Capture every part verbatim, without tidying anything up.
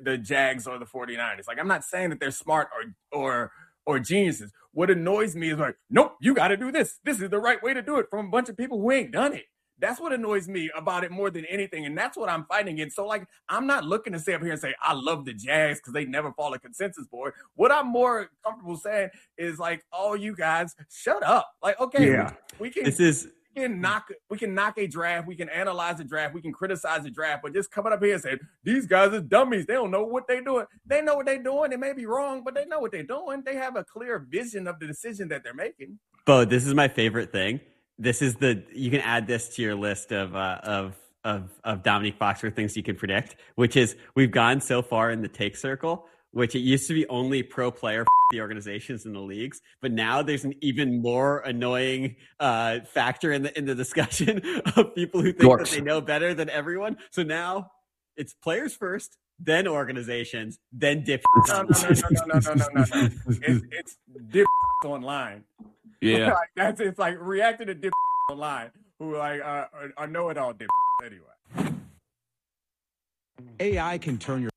the Jags or the 49ers. Like, I'm not saying that they're smart or or or geniuses. What annoys me is like, nope, you got to do this. This is the right way to do it from a bunch of people who ain't done it. That's what annoys me about it more than anything. And that's what I'm fighting against. So, like, I'm not looking to sit up here and say, I love the Jags because they never fall a consensus board. What I'm more comfortable saying is, like, oh, you guys, shut up. Like, okay, yeah. we, we can this is we can knock we can knock a draft, we can analyze a draft, we can criticize a draft, but just coming up here and saying, these guys are dummies. They don't know what they're doing. They know what they're doing. They may be wrong, but they know what they're doing. They have a clear vision of the decision that they're making. Bo, this is my favorite thing. This is the you can add this to your list of uh, of of of Dominique Foxworth things you can predict, which is we've gone so far in the take circle, which it used to be only pro player f- the organizations in the leagues, but now there's an even more annoying uh, factor in the in the discussion of people who think Dorks. that they know better than everyone. So now it's players first, then organizations, then dip. No, no, no, no, no, no, no, no, no. It's, it's dip online. Yeah, like, that's it's like reacting to dip online who like uh, are know it all dip anyway. A I can turn your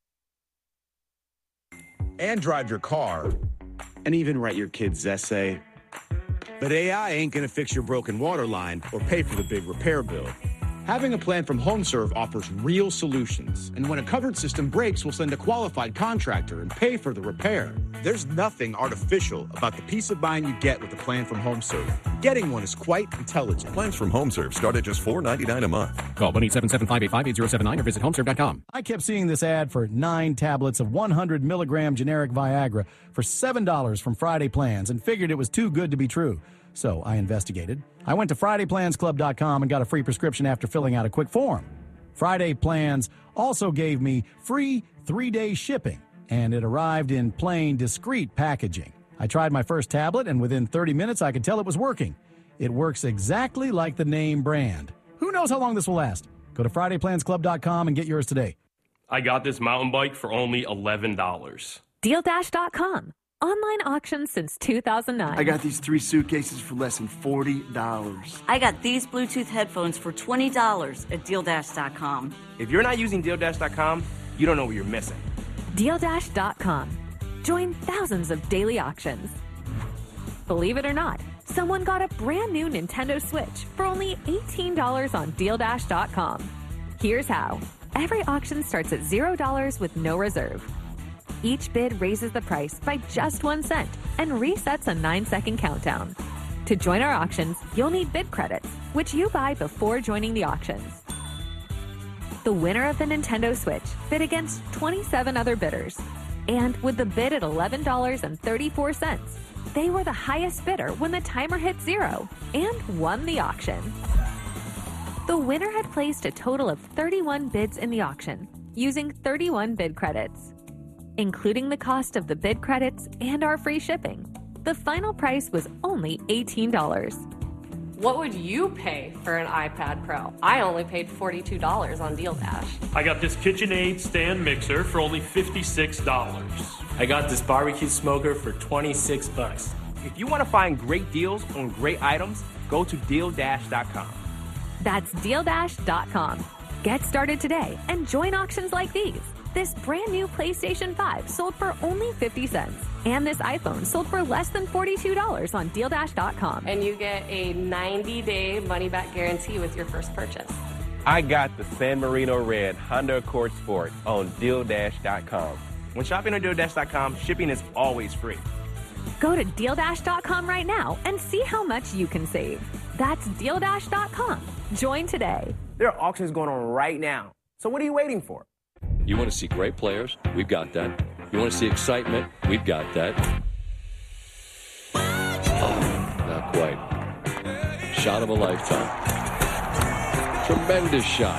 and drive your car and even write your kid's essay. But A I ain't gonna fix your broken water line or pay for the big repair bill. Having a plan from HomeServe offers real solutions. And when a covered system breaks, we'll send a qualified contractor and pay for the repair. There's nothing artificial about the peace of mind you get with a plan from HomeServe. Getting one is quite intelligent. Plans from HomeServe start at just four dollars and ninety-nine cents a month. Call one eight seven seven, five eight five, eight zero seven nine or visit homeserve dot com. I kept seeing this ad for nine tablets of one hundred milligram generic Viagra for seven dollars from Friday Plans and figured it was too good to be true. So I investigated. I went to Friday Plans Club dot com and got a free prescription after filling out a quick form. Friday Plans also gave me free three-day shipping, and it arrived in plain, discreet packaging. I tried my first tablet, and within thirty minutes, I could tell it was working. It works exactly like the name brand. Who knows how long this will last? Go to Friday Plans Club dot com and get yours today. I got this mountain bike for only eleven dollars. Deal Dash dot com. Online auctions since two thousand nine. I got these three suitcases for less than forty dollars. I got these Bluetooth headphones for twenty dollars at Deal Dash dot com. If you're not using Deal Dash dot com, you don't know what you're missing. Deal Dash dot com. Join thousands of daily auctions. Believe it or not, someone got a brand new Nintendo Switch for only eighteen dollars on Deal Dash dot com. Here's how. Every auction starts at zero dollars with no reserve. Each bid raises the price by just one cent and resets a nine-second countdown. To join our auctions, you'll need bid credits, which you buy before joining the auctions. The winner of the Nintendo Switch bid against twenty-seven other bidders. And with the bid at eleven dollars and thirty-four cents, they were the highest bidder when the timer hit zero and won the auction. The winner had placed a total of thirty-one bids in the auction, using thirty-one bid credits. Including the cost of the bid credits and our free shipping, the final price was only eighteen dollars. What would you pay for an iPad Pro? I only paid forty-two dollars on Deal Dash. I got this KitchenAid stand mixer for only fifty-six dollars. I got this barbecue smoker for twenty-six bucks. If you want to find great deals on great items, go to Deal Dash dot com. That's Deal Dash dot com. Get started today and join auctions like these. This brand new PlayStation five sold for only fifty cents. And this iPhone sold for less than forty-two dollars on Deal Dash dot com. And you get a ninety-day money-back guarantee with your first purchase. I got the San Marino Red Honda Accord Sport on Deal Dash dot com. When shopping on Deal Dash dot com, shipping is always free. Go to Deal Dash dot com right now and see how much you can save. That's Deal Dash dot com. Join today. There are auctions going on right now. So what are you waiting for? You want to see great players? We've got that. You want to see excitement? We've got that. Oh, not quite. Shot of a lifetime. Tremendous shot.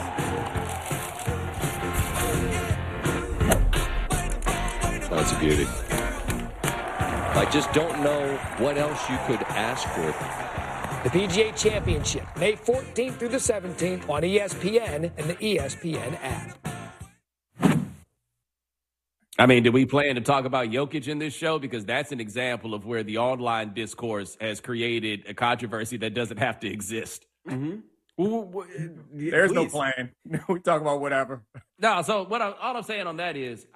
That's a beauty. I just don't know what else you could ask for. The P G A Championship, May fourteenth through the seventeenth on E S P N and the E S P N app. I mean, did we plan to talk about Jokic in this show? Because that's an example of where the online discourse has created a controversy that doesn't have to exist. Mm-hmm. There's Please. no plan. We talk about whatever. No, so what I, all I'm saying on that is